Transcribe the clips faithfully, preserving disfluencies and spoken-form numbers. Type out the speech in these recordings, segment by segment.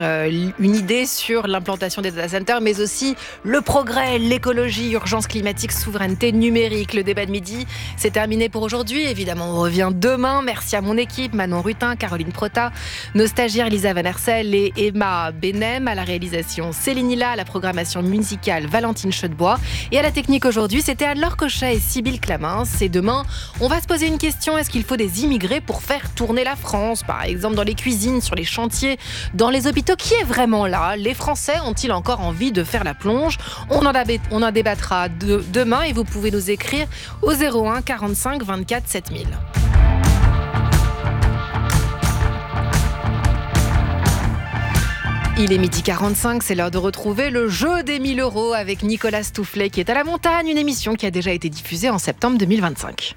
Euh, une idée sur l'implantation des data centers, mais aussi le progrès, l'écologie, urgence climatique, souveraineté numérique. Le débat de midi, c'est terminé pour aujourd'hui. Évidemment, on revient demain. Merci à mon équipe, Manon Rutin, Caroline Prota, nos stagiaires Lisa Van Hersel et Emma Benem, à la réalisation Céline Hilla, à la programmation musicale Valentine Chaudebois, et à la technique aujourd'hui, c'était Anne-Laure Cochet et Sybille Clamins. Et demain, on va se poser une question: est-ce qu'il faut des immigrés pour faire tourner la France, par exemple dans les cuisines, sur les chantiers, dans les hôpitaux? Qui est vraiment là? Les Français ont-ils encore envie de faire la plonge? On en, abé- on en débattra de- demain et vous pouvez nous écrire au zéro un quarante-cinq vingt-quatre sept mille. Il est midi quarante-cinq, c'est l'heure de retrouver le jeu des mille euros avec Nicolas Stoufflet qui est à la montagne, une émission qui a déjà été diffusée en septembre deux mille vingt-cinq.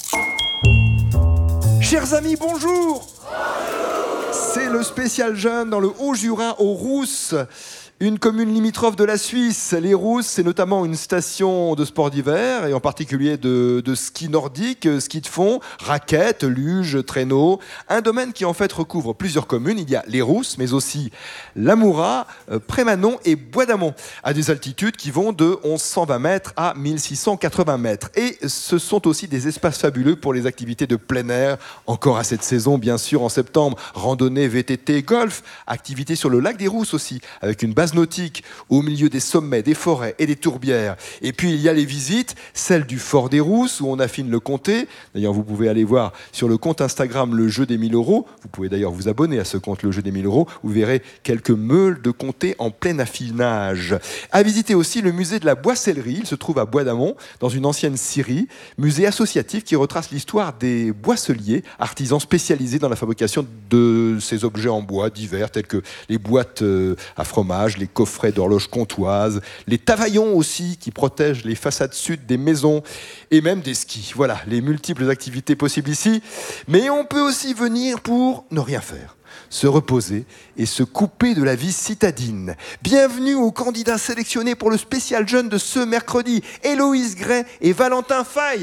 Chers amis, bonjour. C'est le spécial jeune dans le Haut-Jura, aux Rousses, une commune limitrophe de la Suisse. Les Rousses, c'est notamment une station de sport d'hiver, et en particulier de, de ski nordique, ski de fond, raquettes, luge, traîneau. Un domaine qui en fait recouvre plusieurs communes. Il y a les Rousses, mais aussi Lamoura, Prémanon et Bois d'Amont, à des altitudes qui vont de onze cent vingt mètres à mille six cent quatre-vingts mètres. Et ce sont aussi des espaces fabuleux pour les activités de plein air, encore à cette saison, bien sûr, en septembre. Randonnée, V T T, golf, activités sur le lac des Rousses aussi, avec une base nautique au milieu des sommets, des forêts et des tourbières. Et puis il y a les visites, celle du Fort des Rousses où on affine le comté. D'ailleurs, vous pouvez aller voir sur le compte Instagram Le Jeu des mille euros. Vous pouvez d'ailleurs vous abonner à ce compte Le Jeu des mille euros. Vous verrez quelques meules de comté en plein affinage. À visiter aussi le musée de la boissellerie. Il se trouve à Bois d'Amont, dans une ancienne scierie. Musée associatif qui retrace l'histoire des boisseliers, artisans spécialisés dans la fabrication de ces objets en bois divers, tels que les boîtes à fromage, les coffrets d'horloges comptoises, les tavaillons aussi qui protègent les façades sud des maisons et même des skis. Voilà, les multiples activités possibles ici. Mais on peut aussi venir pour ne rien faire, se reposer et se couper de la vie citadine. Bienvenue aux candidats sélectionnés pour le spécial jeune de ce mercredi, Héloïse Gray et Valentin Faye.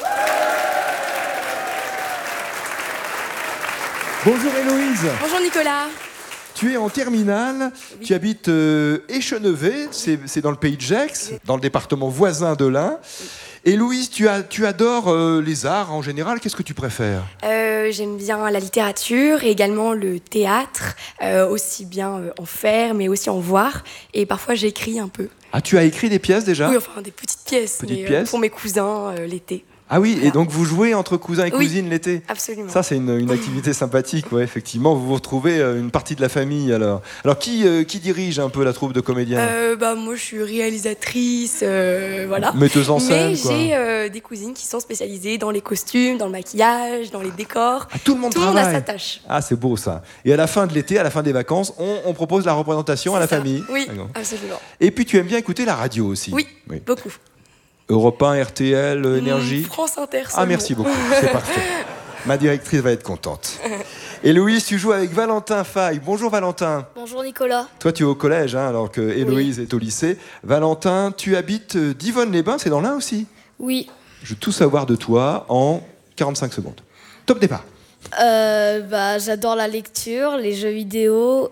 Bonjour Héloïse. Bonjour Nicolas. Tu es en terminale, oui. Tu habites euh, Échenevé, c'est, c'est dans le pays de Gex, oui. Dans le département voisin de l'Ain. Oui. Et Louise, tu, as, tu adores euh, les arts en général, qu'est-ce que tu préfères ? euh, J'aime bien la littérature et également le théâtre, euh, aussi bien euh, en faire mais aussi en voir. Et parfois j'écris un peu. Ah, tu as écrit des pièces déjà ? Oui, enfin des petites pièces, petites mais, pièces. Euh, pour mes cousins euh, l'été. Ah oui, voilà. Et donc vous jouez entre cousins et cousines oui, l'été ? Absolument. Ça, c'est une, une activité sympathique, ouais, effectivement. Vous vous retrouvez une partie de la famille, alors. Alors, qui, euh, qui dirige un peu la troupe de comédiens ? euh, bah, Moi, je suis réalisatrice, euh, voilà. Metteuse en scène, Mais quoi. j'ai euh, des cousines qui sont spécialisées dans les costumes, dans le maquillage, dans les décors. Ah, tout le monde tout travaille. Tout le monde a sa tâche. Ah, c'est beau, ça. Et à la fin de l'été, à la fin des vacances, on, on propose la représentation c'est à la ça. famille. Oui, D'accord. absolument. Et puis, tu aimes bien écouter la radio aussi ? Oui, oui. beaucoup. Europe un, R T L, Énergie. Mmh, France Inter. Ah, merci beaucoup, c'est parfait. Ma directrice va être contente. Et Louise, tu joues avec Valentin Faye. Bonjour Valentin. Bonjour Nicolas. Toi, tu es au collège, hein, alors que Héloïse oui. est au lycée. Valentin, tu habites Divonne-les-Bains, c'est dans l'Ain aussi ? Oui. Je veux tout savoir de toi en quarante-cinq secondes. Top départ. Euh, bah, j'adore la lecture, les jeux vidéo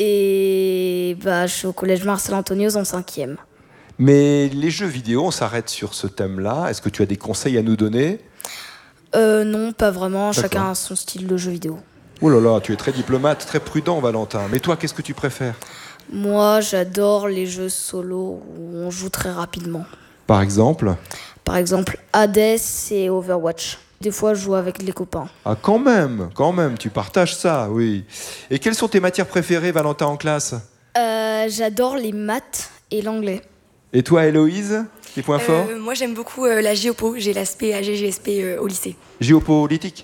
et bah, je suis au collège Marcel Antonios en cinquième. Mais les jeux vidéo, on s'arrête sur ce thème-là. Est-ce que tu as des conseils à nous donner ? euh, Non, pas vraiment. D'accord. Chacun a son style de jeu vidéo. Oh là là, tu es très diplomate, très prudent, Valentin. Mais toi, qu'est-ce que tu préfères ? Moi, j'adore les jeux solo où on joue très rapidement. Par exemple ? Par exemple, Hades et Overwatch. Des fois, je joue avec les copains. Ah, quand même, quand même, tu partages ça, oui. Et quelles sont tes matières préférées, Valentin, en classe ? euh, J'adore les maths et l'anglais. Et toi, Héloïse, tes points euh, forts ? Moi, j'aime beaucoup euh, la géopo. J'ai l'aspect A G G S P euh, au lycée. Géopolitique ?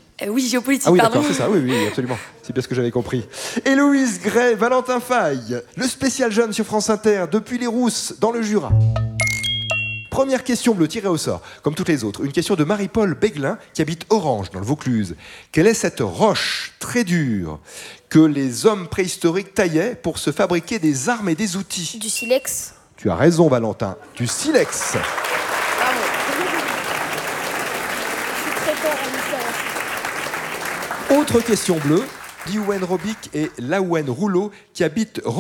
euh, Oui, géopolitique, ah oui, pardon. d'accord, c'est ça, oui, oui, absolument. C'est bien ce que j'avais compris. Héloïse Gray, Valentin Faye, le spécial jeune sur France Inter, depuis les Rousses, dans le Jura. Première question bleue, tirée au sort, comme toutes les autres. Une question de Marie-Paul Béglin, qui habite Orange, dans le Vaucluse. Quelle est cette roche très dure que les hommes préhistoriques taillaient pour se fabriquer des armes et des outils ? Du silex. Tu as raison, Valentin. Du silex. Bravo. Je suis très fort en histoire. Autre question bleue. Liwen Robic et Lawen Rouleau qui habitent